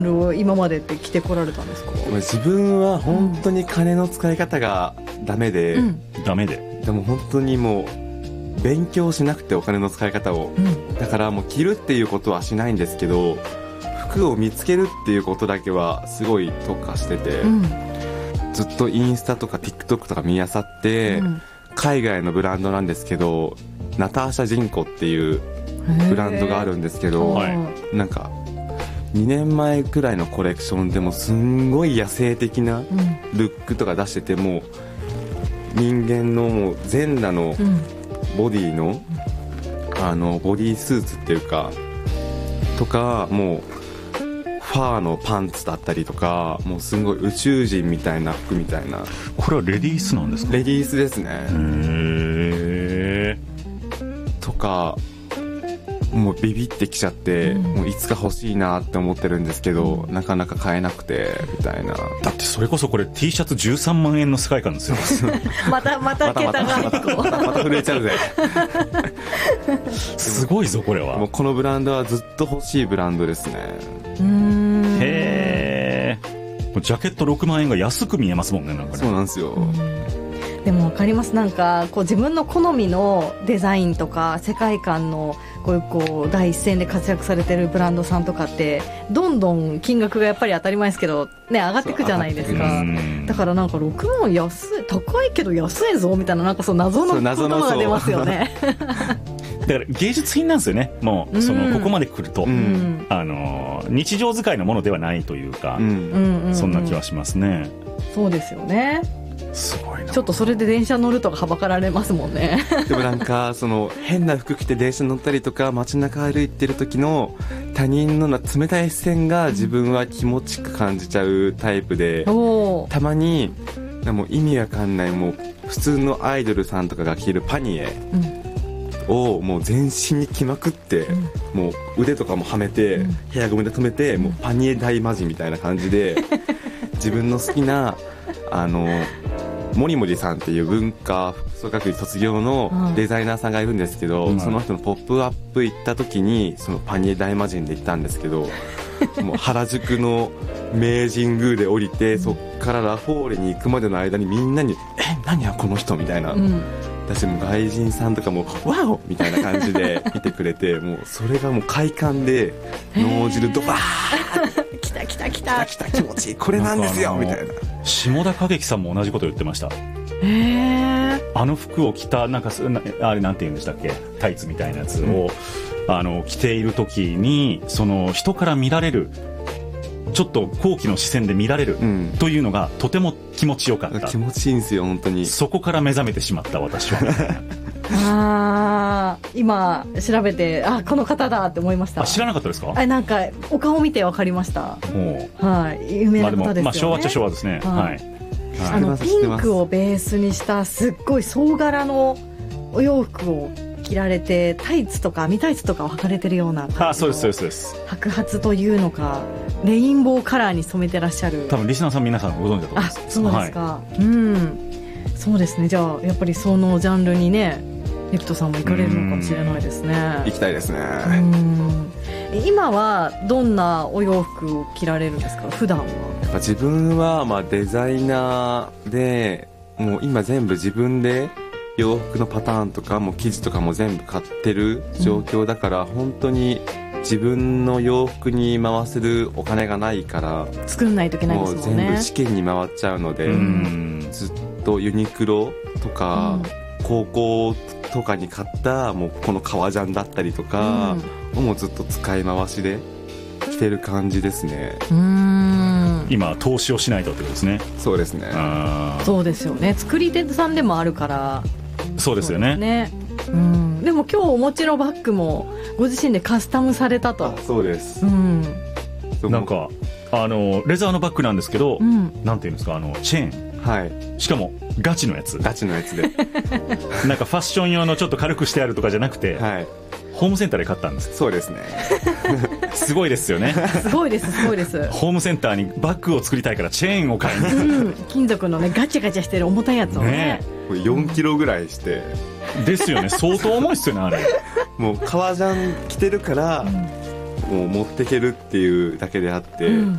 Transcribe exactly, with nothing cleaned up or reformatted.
今までって着てこられたんですか？ 自分は本当に金の使い方がダメで、うん、 ダメででも本当にもう勉強しなくてお金の使い方を、うん、だからもう着るっていうことはしないんですけど、服を見つけるっていうことだけはすごい特化してて、うん、ずっとインスタとか TikTok とか見漁って、うん、海外のブランドなんですけどナターシャ・ジンコっていうブランドがあるんですけど、なんかにねんまえくらいのコレクションでもすんごい野生的なルックとか出してて、もう人間のもう全裸のボディの、あのボディスーツっていうかとか、もうファーのパンツだったりとか、もうすごい宇宙人みたいな服みたいな。 これはレディースなんですか？ レディースですね。 へーとかもうビビってきちゃって、うん、もういつか欲しいなって思ってるんですけど、うん、なかなか買えなくてみたいな。 だってそれこそこれ T シャツじゅうさんまんえんの世界観ですよまたまた桁がまたまたまたまた震えちゃうぜすごいぞこれは。 もうこのブランドはずっと欲しいブランドですね。 うーん、 へー、ジャケットろくまんえんが安く見えますもんね。なんかね、 そうなんですよ。 でも分かります。なんかこう自分の好みのデザインとか世界観のこういうこう第一線で活躍されてるブランドさんとかってどんどん金額がやっぱり当たり前ですけどね、上がっていくじゃないですか。だからなんかろくまん安い、高いけど安いぞみたいな、なんかそう謎の言葉が出ますよねだから芸術品なんですよね。もうそのここまで来ると、うん、あの日常使いのものではないというか、うん、そんな気はしますね。 そうですよね。 すごいな。 ちょっとそれで電車乗るとかはばかられますもんねでもなんかその変な服着て電車乗ったりとか街中歩いてる時の他人の冷たい視線が自分は気持ちく感じちゃうタイプで、うん、たまにもう意味わかんないもう普通のアイドルさんとかが着るパニエをもう全身に着まくって、うん、もう腕とかもはめて、うん、ヘアゴムで留めて、もうパニエ大魔人みたいな感じで自分の好きなあのモリモリさんっていう文化服装学院卒業のデザイナーさんがいるんですけど、うん、その人のポップアップ行った時にそのパニエ大魔人で行ったんですけどもう原宿の明治神宮で降りて、そっからラフォーレに行くまでの間にみんなにえ何やこの人みたいな、うん、私も外人さんとかもワオみたいな感じで見てくれてもうそれがもう快感で脳汁ドバー来た来た来た来た気持ちいいこれなんですよみたいな。 下田景樹さんも同じこと言ってました。 へー、 あの服を着たなんかあれなんて言うんでしたっけ、タイツみたいなやつを、うん、あの着ている時にその人から見られるちょっと好奇の視線で見られるというのがとても気持ちよかった、うん、 気持ちいいんですよ本当に。 そこから目覚めてしまった私はあ今調べてあこの方だって思いました。 あ知らなかったですか？ あなんかお顔見て分かりました。はい、有名な方ですよね。 まあ、でもまあ昭和っちゃ昭和ですね。はい、はい、 あのピンクをベースにしたすっごい総柄のお洋服を着られてタイツとか網タイツとかを履かれてるようなあそうですそうですそうです。 白髪というのかレインボーカラーに染めてらっしゃる。 多分リスナーさん皆さんご存知だと思います。 あそうですか、はい、うんそうですね。じゃあやっぱりそのジャンルにねネクトさんも行かれるのかもしれないですね。 行きたいですね。 うん今はどんなお洋服を着られるんですか普段は？ やっぱ自分はまあデザイナーでもう今全部自分で洋服のパターンとかも生地とかも全部買ってる状況だから、うん、本当に自分の洋服に回せるお金がないから作んないといけないですもんね。 もう全部試験に回っちゃうので、うん、ずっとユニクロとか、うん、高校とかに買ったもうこの革ジャンだったりとか、うん、もうずっと使い回しで着てる感じですね。 うーん今投資をしないとってことですね。 そうですね。 あそうですよね。作り手さんでもあるからそうですよね。 そうですね。うん、でも今日お持ちのバッグもご自身でカスタムされたと。 あそうです、 うん、 なんかあのレザーのバッグなんですけど、うん、なんていうんですかあのチェーンはい、 しかもガチのやつガチのやつでなんかファッション用のちょっと軽くしてあるとかじゃなくて、 はい、 ホームセンターで買ったんです。 そうですねすごいですよね。 すごいですすごいです。 ホームセンターにバッグを作りたいからチェーンを買いに、 うん、金属のねガチャガチャしてる重たいやつを ね, ねこれよんキロぐらいして、 ですよね相当重いっすよねあれ。 もう革ジャン着てるから、うん、 もう持っていけるっていうだけであって、うん